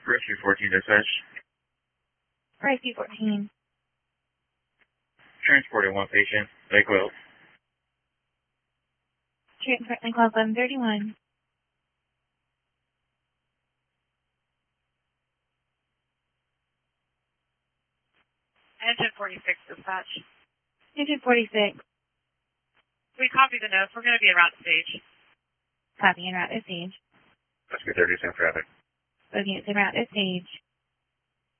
Rescue 14 dispatch. Rescue 14. Transporting one patient. Lake Wales. Transporting Class 1131. Engine 46 dispatch. Engine 46. We copy the notes. We're going to be around stage. Copy and route to stage. Rescue 30 is in traffic. Looking at the route to stage.